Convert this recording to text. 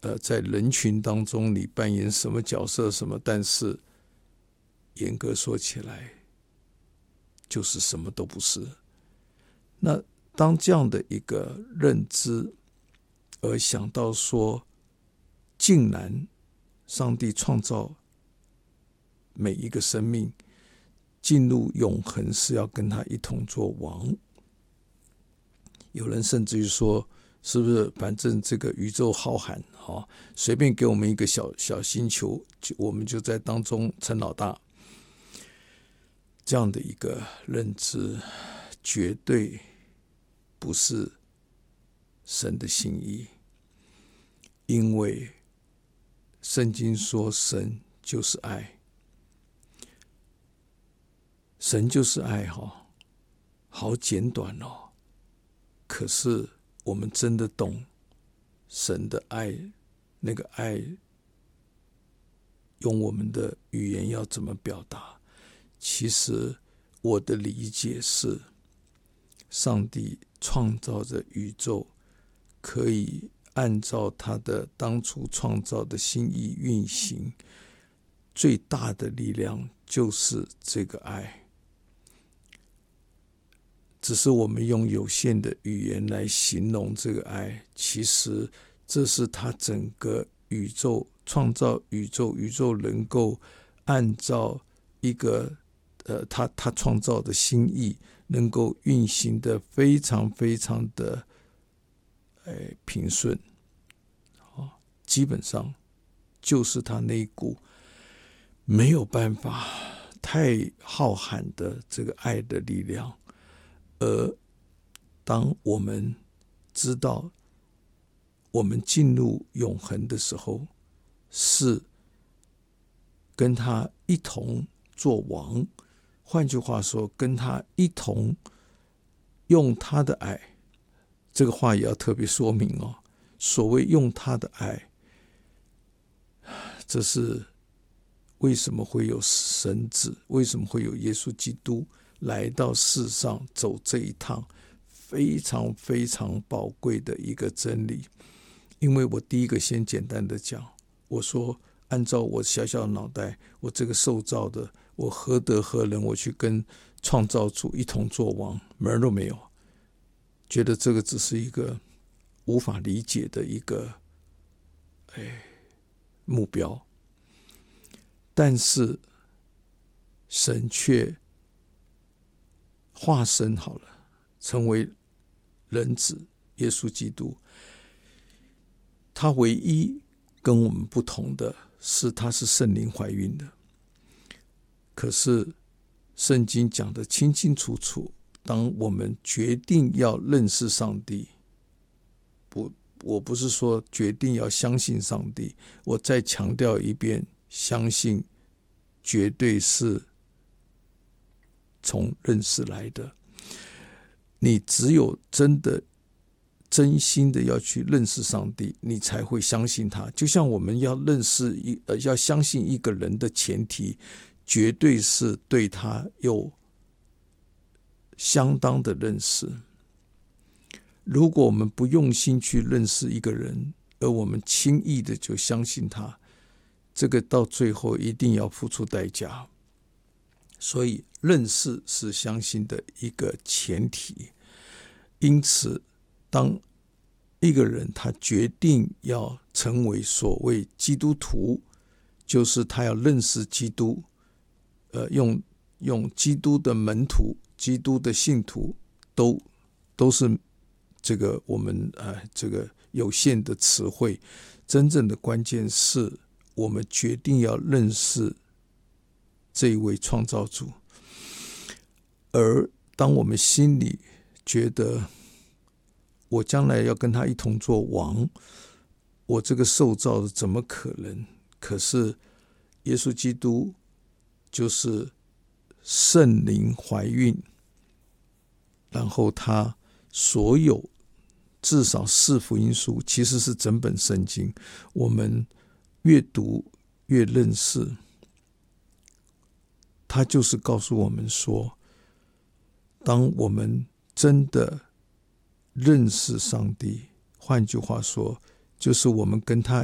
在人群当中你扮演什么角色什么，但是严格说起来就是什么都不是。那当这样的一个认知而想到说，竟然上帝创造每一个生命进入永恒是要跟他一同做王，有人甚至于说，是不是反正这个宇宙浩瀚，随便给我们一个小星球，我们就在当中成老大。这样的一个认知绝对不是神的心意，因为圣经说神就是爱，神就是爱，好简短哦。可是我们真的懂神的爱，那个爱用我们的语言要怎么表达？其实我的理解是，上帝创造着宇宙，可以按照他的当初创造的心意运行，最大的力量就是这个爱。只是我们用有限的语言来形容这个爱，其实这是他整个宇宙创造宇宙能够按照一个他创造的心意能够运行的非常非常的平顺，基本上就是他那一股没有办法太浩瀚的这个爱的力量。而当我们知道我们进入永恒的时候，是跟他一同做王，换句话说，跟他一同用他的爱。这个话也要特别说明哦，所谓用他的爱，这是为什么会有神子，为什么会有耶稣基督来到世上走这一趟非常非常宝贵的一个真理。因为我第一个先简单的讲，我说按照我小小的脑袋，我这个受造的，我何德何能我去跟创造主一同作王，门都没有。觉得这个只是一个无法理解的一个目标，但是神却化身好了，成为人子耶稣基督。他唯一跟我们不同的是，他是圣灵怀孕的。可是圣经讲得清清楚楚，当我们决定要认识上帝，我不是说决定要相信上帝，我再强调一遍，相信绝对是从认识来的。你只有真心的要去认识上帝，你才会相信他。就像我们要要相信一个人的前提，绝对是对他有相当的认识。如果我们不用心去认识一个人，而我们轻易的就相信他，这个到最后一定要付出代价。所以认识是相信的一个前提。因此当一个人他决定要成为所谓基督徒，就是他要认识基督，用基督的门徒、基督的信徒，都是这个我们这个有限的词汇。真正的关键是我们决定要认识这一位创造主。而当我们心里觉得我将来要跟他一同做王，我这个受造的怎么可能？可是耶稣基督就是圣灵怀孕，然后他所有至少4福音书，其实是整本圣经，我们越读越认识，他就是告诉我们说，当我们真的认识上帝，换句话说，就是我们跟他